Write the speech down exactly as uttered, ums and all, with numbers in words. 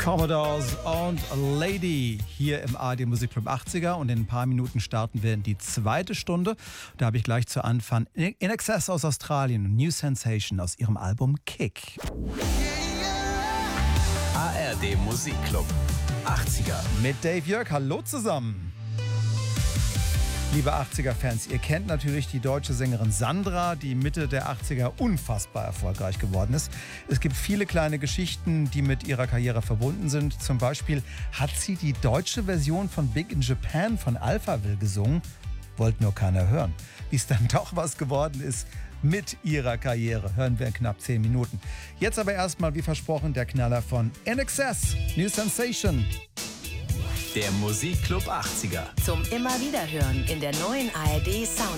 Commodores und Lady hier im A R D Musikclub achtziger und in ein paar Minuten starten wir in die zweite Stunde. Da habe ich gleich zu Anfang In Excess aus Australien und New Sensation aus ihrem Album Kick. A R D Musikclub achtziger Mit Dave Jörg, hallo zusammen. Liebe achtziger-Fans, ihr kennt natürlich die deutsche Sängerin Sandra, die Mitte der achtziger unfassbar erfolgreich geworden ist. Es gibt viele kleine Geschichten, die mit ihrer Karriere verbunden sind. Zum Beispiel hat sie die deutsche Version von Big in Japan von Alphaville gesungen. Wollte nur keiner hören. Wie es dann doch was geworden ist mit ihrer Karriere, hören wir in knapp zehn Minuten. Jetzt aber erstmal, wie versprochen, der Knaller von In Excess, New Sensation. Der Musikclub achtziger. Zum immer wieder hören in der neuen A R D Sound